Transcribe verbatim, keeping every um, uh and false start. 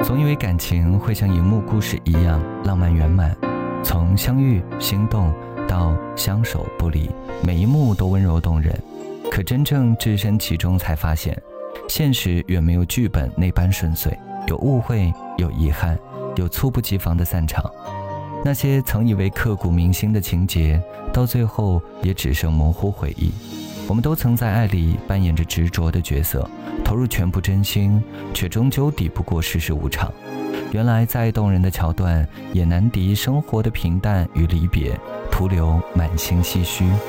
总以为感情会像荧幕故事一样浪漫圆满，从相遇心动到相守不离，每一幕都温柔动人。可真正置身其中才发现，现实远没有剧本那般顺遂，有误会，有遗憾，有猝不及防的散场。那些曾以为刻骨铭心的情节，到最后也只剩模糊回忆。我们都曾在爱里扮演着执着的角色，投入全部真心，却终究抵不过世事无常。原来再动人的桥段，也难敌生活的平淡与离别，徒留满心唏嘘。